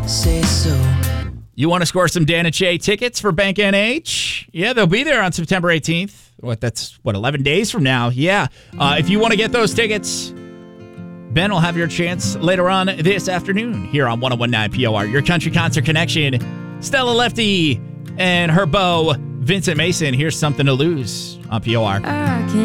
say so. You want to score some Dan and Shay tickets for Bank NH? Yeah, they'll be there on September 18th. That's 11 days from now. Yeah. If you want to get those tickets, Ben will have your chance later on this afternoon here on 101.9 POR. Your country concert connection. Stella Lefty and her beau, Vincent Mason. Here's Something to Lose on POR. I can